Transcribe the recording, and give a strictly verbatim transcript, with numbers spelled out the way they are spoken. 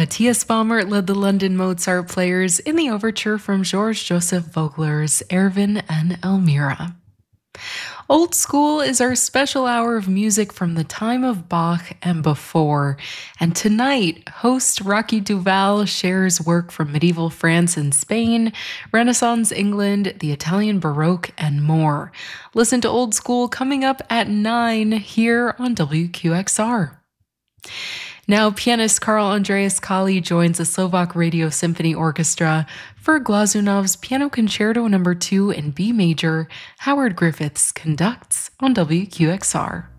Matthias Baumert led the London Mozart players in the overture from George Joseph Vogler's Erwin and Elmira. Old School is our special hour of music from the time of Bach and before. And tonight, host Rocky Duval shares work from medieval France and Spain, Renaissance England, the Italian Baroque, and more. Listen to Old School coming up at nine here on W Q X R. Now, pianist Karl Andreas Kali joins the Slovak Radio Symphony Orchestra for Glazunov's Piano Concerto Number two in B Major. Howard Griffiths conducts on W Q X R.